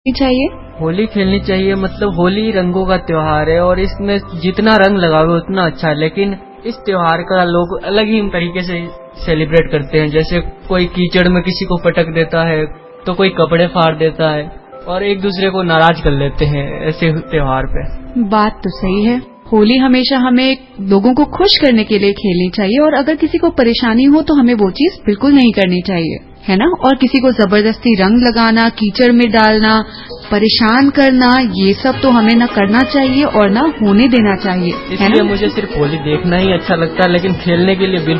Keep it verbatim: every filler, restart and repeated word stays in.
चाहिए? होली खेलनी चाहिए, मतलब होली रंगों का त्योहार है और इसमें जितना रंग लगाओगे उतना अच्छा है। लेकिन इस त्योहार का लोग अलग ही तरीके से सेलिब्रेट करते हैं, जैसे कोई कीचड़ में किसी को पटक देता है, तो कोई कपड़े फाड़ देता है और एक दूसरे को नाराज कर लेते हैं ऐसे त्योहार पे। बात तो सही है, होली हमेशा हमें लोगों को खुश करने के लिए खेलनी चाहिए और अगर किसी को परेशानी हो तो हमें वो चीज बिल्कुल नहीं करनी चाहिए, है ना। और किसी को जबरदस्ती रंग लगाना, कीचड़ में डालना, परेशान करना, ये सब तो हमें न करना चाहिए और न होने देना चाहिए, है इसलिए ना। मुझे सिर्फ होली देखना ही अच्छा लगता है, लेकिन खेलने के लिए बिल्कुल